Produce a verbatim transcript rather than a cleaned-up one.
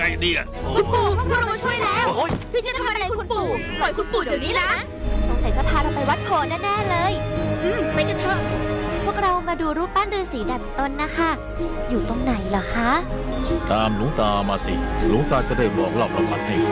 เนี่ยคุณปู่พวกเรามาช่วยแล้วพี่จะทำอะไรคุณปู่ปล่อยคุณปู่เดี๋ยวนี้นะสงสัยจะพาเราไปวัดโพแน่ๆเลยอืมไปกันเถอะพวกเรามาดูรูปปั้นฤาษีดัดตนนะคะอยู่ตรงไหนเหรอคะตามหลวงตามาสิหลวงตาจะได้บอกเล่าประวัติให้